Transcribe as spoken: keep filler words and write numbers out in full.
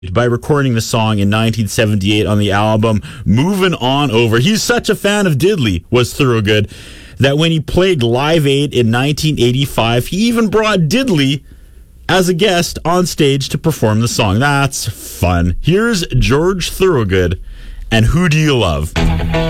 by recording the song in nineteen seventy-eight on the album Moving On Over. He's such a fan of Diddley, was Thorogood, that when he played Live Aid in nineteen eighty-five, he even brought Diddley as a guest on stage to perform the song. That's fun. Here's George Thorogood and Who Do You Love?